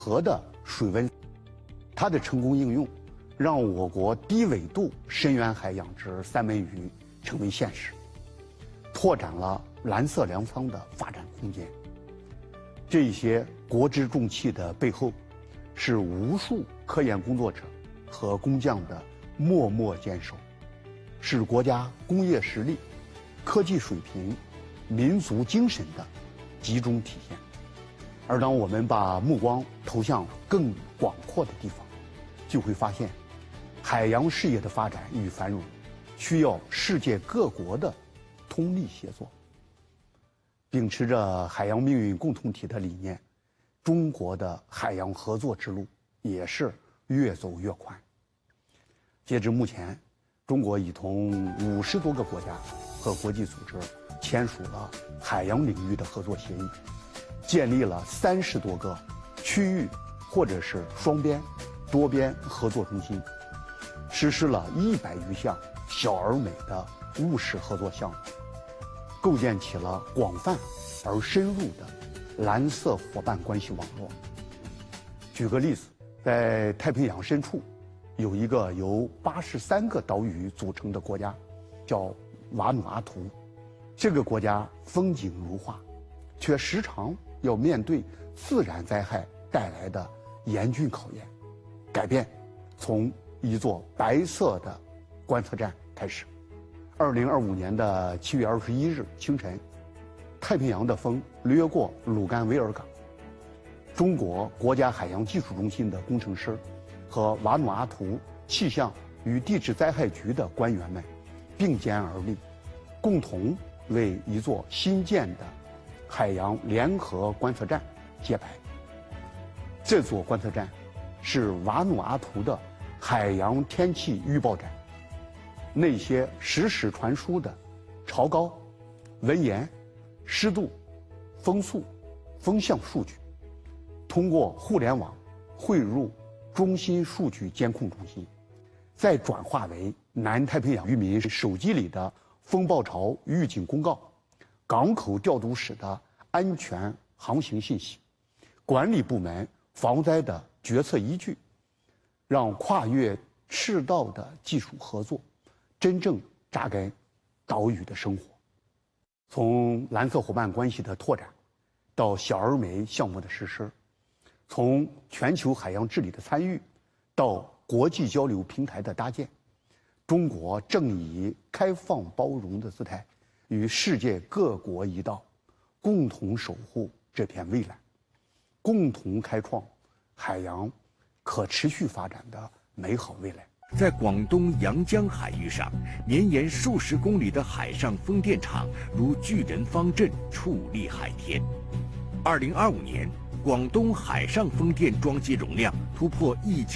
河的水文，它的成功应用，让我国低纬度深远海养殖三文鱼成为现实，拓展了蓝色粮仓的发展空间。这些国之重器的背后，是无数科研工作者和工匠的默默坚守，是国家工业实力、科技水平、民族精神的集中体现。而当我们把目光投向更广阔的地方，就会发现，海洋事业的发展与繁荣，需要世界各国的通力协作。秉持着海洋命运共同体的理念，中国的海洋合作之路也是越走越宽。截至目前，中国已同50多个国家和国际组织签署了海洋领域的合作协议，建立了30多个区域或者是双边、多边合作中心，实施了100余项小而美的务实合作项目，构建起了广泛而深入的蓝色伙伴关系网络。举个例子，在太平洋深处，有一个由83个岛屿组成的国家，叫瓦努阿图。这个国家风景如画，却时常要面对自然灾害带来的严峻考验。改变从一座白色的观测站开始。2025年的7月21日清晨，太平洋的风掠过鲁甘维尔港，中国国家海洋技术中心的工程师和瓦努阿图气象与地质灾害局的官员们并肩而立，共同为一座新建的海洋联合观测站揭牌。这座观测站是瓦努阿图的海洋天气预报站，那些时时传输的潮高、温盐、湿度、风速、风向数据，通过互联网汇入中心数据监控中心，再转化为南太平洋渔民手机里的风暴潮预警公告、港口调度室的安全航行信息、管理部门防灾的决策依据，让跨越赤道的技术合作真正扎根岛屿的生活。从蓝色伙伴关系的拓展，到小而美项目的实施，从全球海洋治理的参与，到国际交流平台的搭建，中国正以开放包容的姿态，与世界各国一道，共同守护这片蔚蓝，共同开创海洋可持续发展的美好未来。 在广东阳江海域上，绵延数十公里的海上风电场如巨人方阵矗立海天。2025年，广东海上风电装机容量突破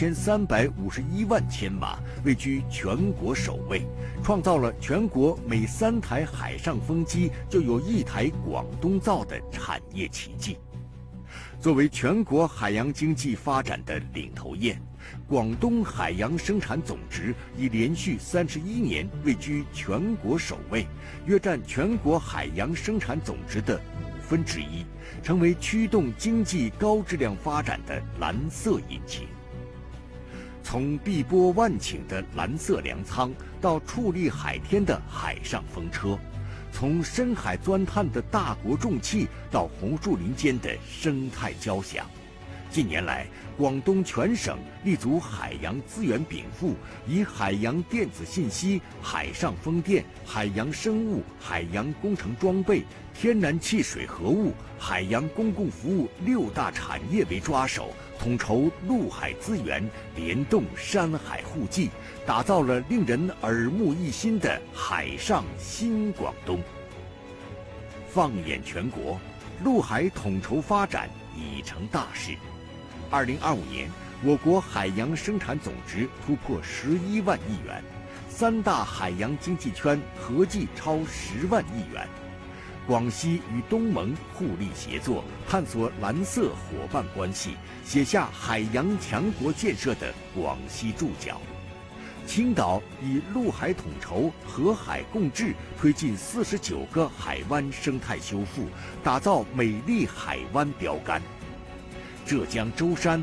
1351万千瓦，位居全国首位，创造了全国每3台海上风机就有1台广东造的产业奇迹。作为全国海洋经济发展的领头雁，广东海洋生产总值已连续31年位居全国首位，约占全国海洋生产总值的1/5，成为驱动经济高质量发展的蓝色引擎。从碧波万顷的蓝色粮仓，到矗立海天的海上风车，从深海钻探的大国重器，到红树林间的生态交响。近年来，广东全省立足海洋资源禀赋，以海洋电子信息、海上风电、海洋生物、海洋工程装备、天然气水合物、海洋公共服务6大产业为抓手，统筹陆海资源，联动山海互济，打造了令人耳目一新的海上新广东。放眼全国，陆海统筹发展已成大势。2025年，我国海洋生产总值突破11万亿元，3大海洋经济圈合计超10万亿元。广西与东盟互利协作，探索蓝色伙伴关系，写下海洋强国建设的广西注脚。青岛以陆海统筹、河海共治，推进49个海湾生态修复，打造美丽海湾标杆。 浙江舟山